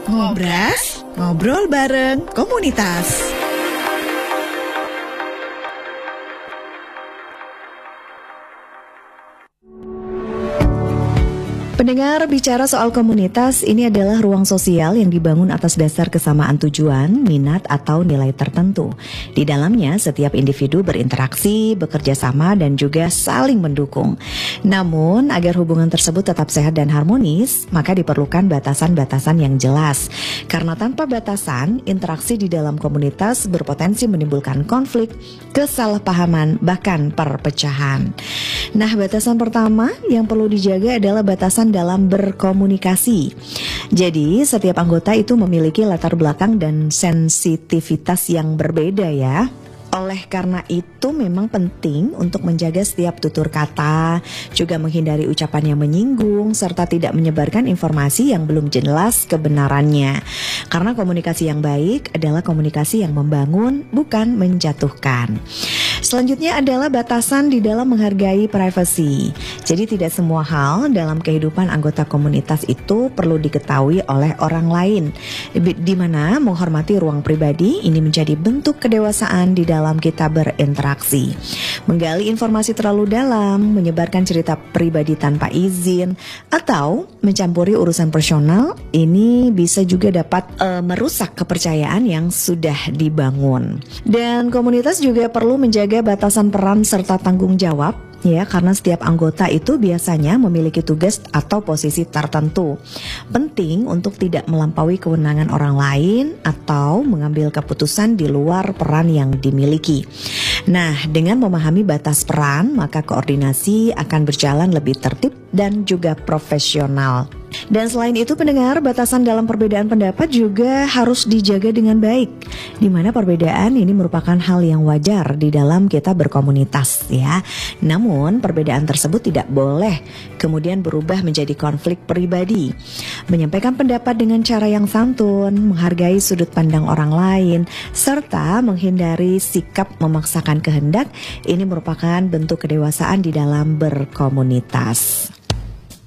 Ngobras, ngobrol bareng komunitas. Pendengar, bicara soal komunitas, ini adalah ruang sosial yang dibangun atas dasar kesamaan tujuan, minat, atau nilai tertentu. Di dalamnya, setiap individu berinteraksi, bekerja sama, dan juga saling mendukung. Namun, agar hubungan tersebut tetap sehat dan harmonis, maka diperlukan batasan-batasan yang jelas. Karena tanpa batasan, interaksi di dalam komunitas berpotensi menimbulkan konflik, kesalahpahaman, bahkan perpecahan. Nah, batasan pertama yang perlu dijaga adalah batasan dalam berkomunikasi. Jadi, setiap anggota itu memiliki latar belakang dan sensitivitas yang berbeda ya. Oleh karena itu memang penting untuk menjaga setiap tutur kata, juga menghindari ucapan yang menyinggung, serta tidak menyebarkan informasi yang belum jelas kebenarannya. Karena komunikasi yang baik adalah komunikasi yang membangun, bukan menjatuhkan. Selanjutnya adalah batasan di dalam menghargai privasi. Jadi tidak semua hal dalam kehidupan anggota komunitas itu perlu diketahui oleh orang lain. Di mana menghormati ruang pribadi ini menjadi bentuk kedewasaan di dalam kita berinteraksi. Menggali informasi terlalu dalam, menyebarkan cerita pribadi tanpa izin, atau mencampuri urusan personal, ini bisa juga dapat merusak kepercayaan yang sudah dibangun. Dan komunitas juga perlu menjaga batasan peran serta tanggung jawab, ya, karena setiap anggota itu biasanya memiliki tugas atau posisi tertentu. Penting untuk tidak melampaui kewenangan orang lain atau mengambil keputusan di luar peran yang dimiliki. Nah, dengan memahami batas peran, maka koordinasi akan berjalan lebih tertib dan juga profesional. Dan selain itu pendengar, batasan dalam perbedaan pendapat juga harus dijaga dengan baik, di mana perbedaan ini merupakan hal yang wajar di dalam kita berkomunitas ya. Namun perbedaan tersebut tidak boleh kemudian berubah menjadi konflik pribadi. Menyampaikan pendapat dengan cara yang santun, menghargai sudut pandang orang lain, serta menghindari sikap memaksakan kehendak, ini merupakan bentuk kedewasaan di dalam berkomunitas.